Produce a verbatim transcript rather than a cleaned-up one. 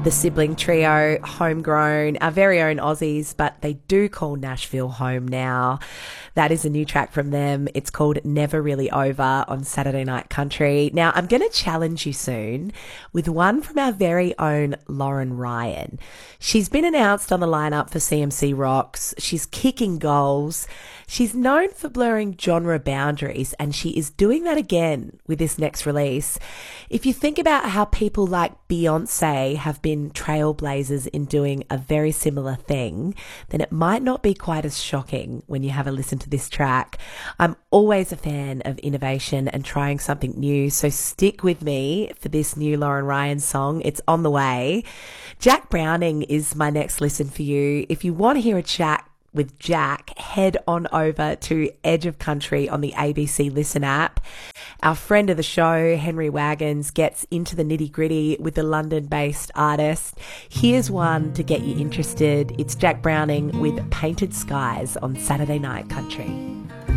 the sibling trio, homegrown, our very own Aussies, but they do call Nashville home now. That is a new track from them. It's called Never Really Over on Saturday Night Country. Now, I'm going to challenge you soon with one from our very own Lauren Ryan. She's been announced on the lineup for C M C Rocks. She's kicking goals. She's known for blurring genre boundaries, and she is doing that again with this next release. If you think about how people like Beyonce have been trailblazers in doing a very similar thing, then it might not be quite as shocking when you have a listen to this track. I'm always a fan of innovation and trying something new, so stick with me for this new Lauren Ryan song. It's on the way. Jack Browning is my next listen for you. If you want to hear a chat with Jack, head on over to Edge of Country on the A B C Listen app. Our friend of the show, Henry Wagons, gets into the nitty-gritty with the London-based artist. Here's one to get you interested. It's Jack Browning with Painted Skies on Saturday Night Country.